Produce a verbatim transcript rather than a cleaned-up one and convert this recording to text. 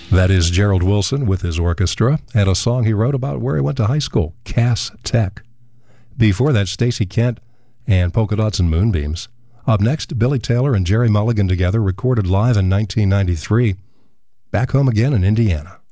That is Gerald Wilson with his orchestra and a song he wrote about where he went to high school, Cass Tech. Before that, Stacey Kent and Polka Dots and Moonbeams. Up next, Billy Taylor and Jerry Mulligan together recorded live in nineteen ninety-three, Back Home Again in Indiana.